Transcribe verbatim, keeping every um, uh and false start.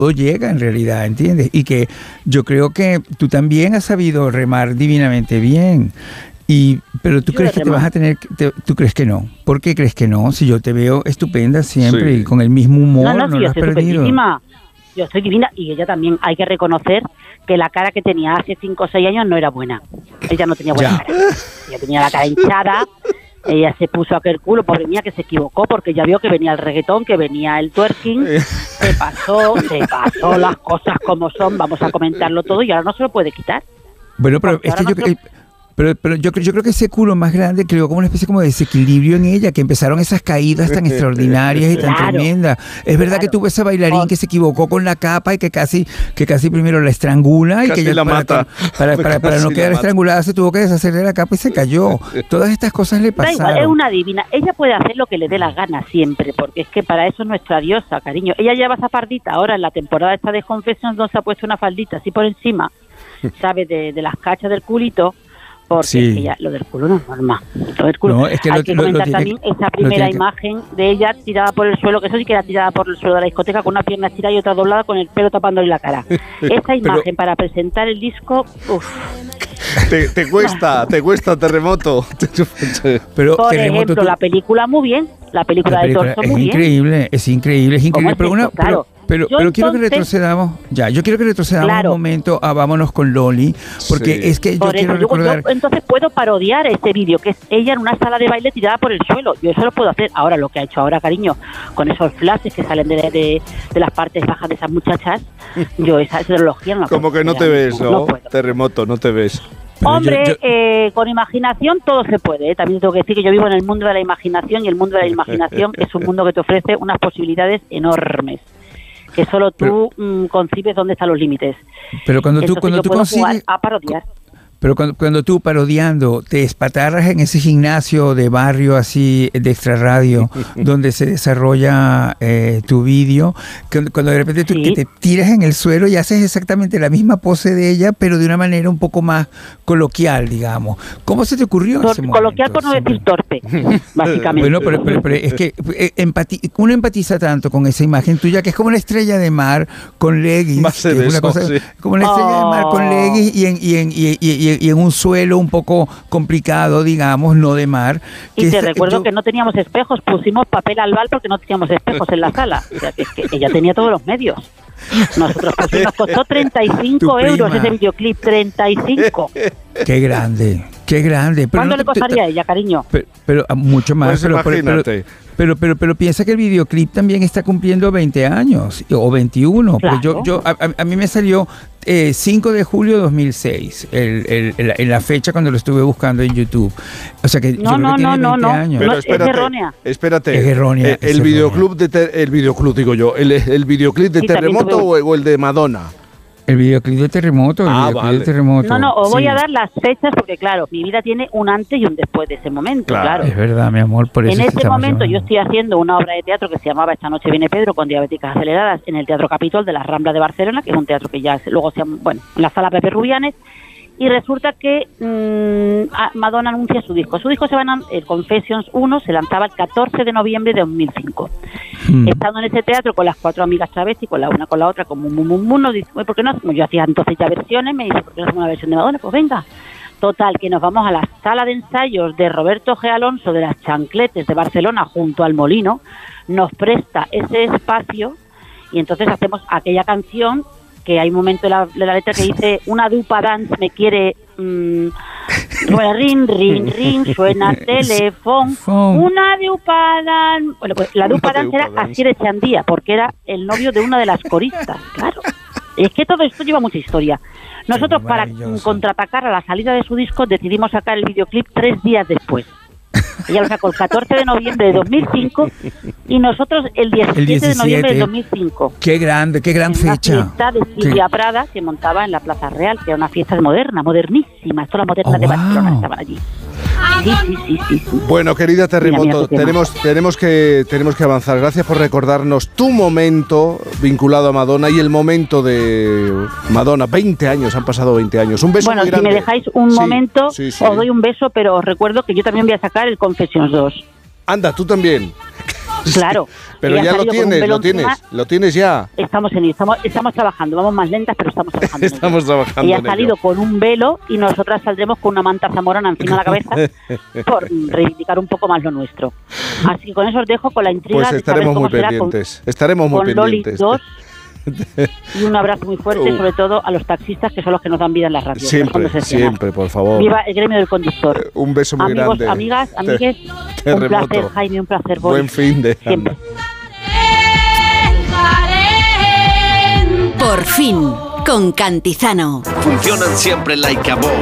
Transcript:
todo llega en realidad, ¿entiendes? Y que yo creo que tú también has sabido remar divinamente bien. Y, pero tú yo crees que te vas a tener, te, tú crees que no. ¿Por qué crees que no? Si yo te veo estupenda siempre sí. y con el mismo humor, no, no, no sí, lo has perdido. Yo estoy divina y ella también. Hay que reconocer que la cara que tenía hace cinco o seis años no era buena. Ella no tenía buena ya. cara. Ella tenía la cara hinchada. Ella se puso aquel culo, pobre mía, que se equivocó porque ya vio que venía el reggaetón, que venía el twerking. Se pasó, se pasó las cosas como son. Vamos a comentarlo todo y ahora no se lo puede quitar. Bueno, pero es que yo creo... Pero, pero yo, yo creo que ese culo más grande creó como una especie como de desequilibrio en ella, que empezaron esas caídas tan extraordinarias y tan claro, tremendas. Es verdad claro. que tuvo ese bailarín que se equivocó con la capa y que casi que casi primero la estrangula y casi que ella la para, mata. para, para, para no quedar estrangulada se tuvo que deshacer de la capa y se cayó. Todas estas cosas le pasaron. Da igual, es una divina. Ella puede hacer lo que le dé la gana siempre, porque es que para eso es nuestra diosa, cariño. Ella lleva esa faldita ahora en la temporada esta de Confessions, donde se ha puesto una faldita así por encima, ¿sabe? De, de las cachas del culito. Porque sí. es que ya, lo del culo no es normal. Lo del culo. No, es que Hay lo, que comentar lo, lo también que, esa primera imagen que... de ella tirada por el suelo, que eso sí que era tirada por el suelo de la discoteca, con una pierna estirada y otra doblada, con el pelo tapándole la cara. Esa imagen pero... para presentar el disco, uff. Te, te cuesta, te cuesta Terremoto. Pero por Terremoto, ejemplo, tú... la película muy bien, la película, la película de Torso muy increíble, bien. Es increíble, es increíble, es pero increíble. Pero, claro. pero, pero, pero quiero que retrocedamos, ya, yo quiero que retrocedamos claro. un momento a Vámonos con Loli, porque sí. es que yo por quiero eso, recordar... Yo, entonces puedo parodiar ese vídeo, que es ella en una sala de baile tirada por el suelo. Yo eso lo puedo hacer. Ahora, lo que ha hecho ahora, cariño, con esos flashes que salen de, de, de las partes bajas de esas muchachas, yo esa tecnología no la puedo Como que no te ves, ¿no? no Terremoto, no te ves. Pero Hombre, yo, yo... Eh, con imaginación todo se puede, ¿eh? También tengo que decir que yo vivo en el mundo de la imaginación y el mundo de la imaginación es un mundo que te ofrece unas posibilidades enormes, que solo tú pero, mmm, concibes dónde están los límites. Pero cuando tú, Entonces, cuando yo tú puedo consigues... jugar a parodiar. Pero cuando, cuando tú parodiando te espatarras en ese gimnasio de barrio así de extrarradio donde se desarrolla eh, tu vídeo, cuando, cuando de repente tú, ¿sí? que te tiras en el suelo y haces exactamente la misma pose de ella, pero de una manera un poco más coloquial, digamos. ¿Cómo se te ocurrió en ese momento? Coloquial por no decir torpe, básicamente. Bueno, pero, pero, pero es que empati uno empatiza tanto con esa imagen tuya que es como una estrella de mar con leggings. Más de una eso, cosa, sí. Como una estrella oh. de mar con leggings y en, y en, y, y, y y en un suelo un poco complicado, digamos, no de mar. Y te es, recuerdo yo... que no teníamos espejos, pusimos papel albal porque no teníamos espejos en la sala. O sea, que, es que ella tenía todos los medios. Nosotros pues, nos costó treinta y cinco euros ese videoclip, treinta y cinco. Qué grande, qué grande. Pero ¿Cuánto no, le costaría a ella, cariño? Pero, pero mucho más. Pues pero, imagínate. Pero, pero, pero, pero piensa que el videoclip también está cumpliendo veinte años, o veintiuno. Claro. Pues yo, yo, a, a mí me salió eh, cinco de julio de dos mil seis, el, el, el, en la fecha cuando lo estuve buscando en YouTube. O sea que no, yo no, creo que no, tiene no, veinte no, años. Pero no, espérate, es errónea. Espérate. Es errónea. Eh, el es videoclub de ter, el videoclub digo yo, el, el videoclip de sí, Terremoto o, o el de Madonna. El videoclip de Terremoto, el ah, videoclip vale. de Terremoto. No, no, os sí. voy a dar las fechas porque, claro, mi vida tiene un antes y un después de ese momento, claro. claro. Es verdad, mi amor, por eso En es ese momento yo estoy haciendo una obra de teatro que se llamaba Esta noche viene Pedro con diabéticas aceleradas en el Teatro Capitol de la Rambla de Barcelona, que es un teatro que ya luego se llama, bueno, en la Sala Pepe Rubianes, y resulta que mmm, Madonna anuncia su disco. Su disco se va a, el Confessions uno se lanzaba el catorce de noviembre de dos mil cinco. Hmm. Estando en ese teatro con las cuatro amigas travestis, con la una con la otra, como un mum, mum, nos dice, ¿por qué no? Yo hacía entonces ya versiones, me dice, ¿por qué no hacemos una versión de Madonna? Pues venga. Total, que nos vamos a la sala de ensayos de Roberto G. Alonso de las Chancletes de Barcelona, junto al Molino, nos presta ese espacio y entonces hacemos aquella canción que hay un momento de la, de la letra que dice una dupa dance me quiere mmm, rin, rin, rin, suena teléfono, una dupa dance. Bueno, pues la dupa dance era así de Chandía, porque era el novio de una de las coristas, claro. Es que todo esto lleva mucha historia. Nosotros, para contraatacar a la salida de su disco, decidimos sacar el videoclip tres días después. Ella lo sacó el catorce de noviembre de dos mil cinco y nosotros el diecisiete, el diecisiete de noviembre de dos mil cinco. Qué grande, qué gran en fecha. Una fiesta de Silvia ¿Qué? Prada que montaba en la Plaza Real, que era una fiesta moderna, modernísima. Todas las modernas oh, de Barcelona wow. estaban allí. Sí, sí, sí, sí, sí. Bueno, querida Terremoto, mira, mira tenemos, tenemos, que, tenemos que avanzar. Gracias por recordarnos tu momento vinculado a Madonna y el momento de Madonna. veinte años, han pasado veinte años. Un beso bueno, muy grande. Bueno, si me dejáis un sí, momento, sí, sí. os doy un beso, pero os recuerdo que yo también voy a sacar el Confessions dos. Anda, tú también. Claro. Pero ya lo tienes, lo tienes, encima. lo tienes ya. Estamos en estamos, estamos trabajando, vamos más lentas, pero estamos trabajando. estamos trabajando. Ella ha salido con un velo y nosotras saldremos con una manta zamorana encima de la cabeza por reivindicar un poco más lo nuestro. Así que con eso os dejo con la intriga. Pues estaremos muy pendientes. Con, estaremos muy con pendientes. Loli dos. Y un abrazo muy fuerte, uh. sobre todo a los taxistas, que son los que nos dan vida en las radios. Siempre, siempre, por favor. Viva el gremio del conductor. Uh, un beso muy Amigos, grande. Amigas, amigues, un placer, Jaime, un placer. Boris. Buen fin de siempre. Por fin, con Cantizano. Funcionan siempre like a boss.